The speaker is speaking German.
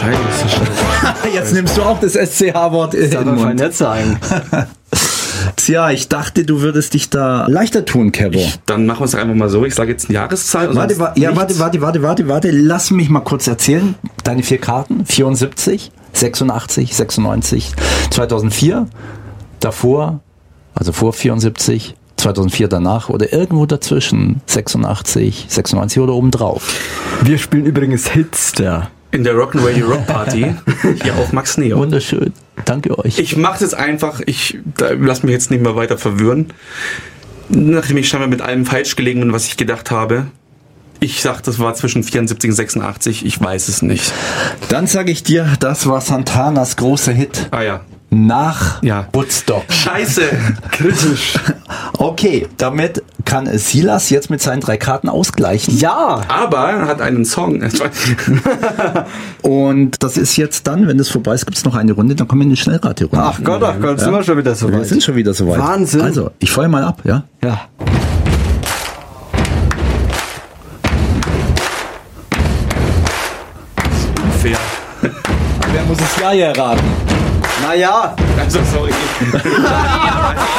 Scheiße. Jetzt nimmst du auch das SCH-Wort in den Mund. Nett sein. Tja, ich dachte, du würdest dich da leichter tun, Kero. Dann machen wir es einfach mal so. Ich sage jetzt eine Jahreszahl. und Warte, sonst nichts. warte. Lass mich mal kurz erzählen. Deine 4 Karten, 74, 86, 96, 2004, davor, also vor 74, 2004 danach oder irgendwo dazwischen, 86, 96 oder obendrauf. Wir spielen übrigens Hitster. In der Rock'n'Radio Rock Party. Hier auf Max Neo. Wunderschön. Danke euch. Ich mache das einfach. Lass mich jetzt nicht mehr weiter verwirren. Nachdem ich scheinbar mit allem falsch gelegen bin, was ich gedacht habe. Ich sag, das war zwischen 74 und 86. Ich weiß es nicht. Dann sage ich dir, das war Santanas großer Hit Ah ja. nach Ja. Woodstock. Scheiße. Kritisch. Okay, damit kann Silas jetzt mit seinen 3 Karten ausgleichen. Ja. Aber er hat einen Song. Und das ist jetzt dann, wenn das vorbei ist, gibt es noch eine Runde, dann kommen wir in die Schnellrate-Runde. Ach Gott, sind wir schon wieder so Wir weit. sind schon wieder soweit. Wahnsinn. Also, ich feuer mal ab, ja? Ja. Unfair. Wer muss es ja erraten? Naja. Also sorry.